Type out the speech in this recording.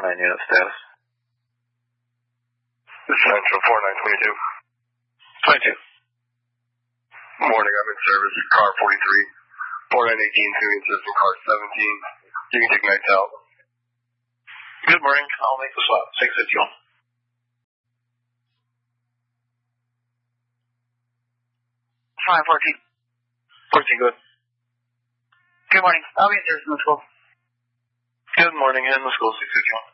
49 unit status. This is Central 4922. 22. Morning, I'm in service, car 43. 4918, tuning system, car 17. You can take nights out. Good morning, I'll make the swap. 651. Fine, 14. 14, good. Good morning. I'll be in service in the school. Good morning, in the school, 651.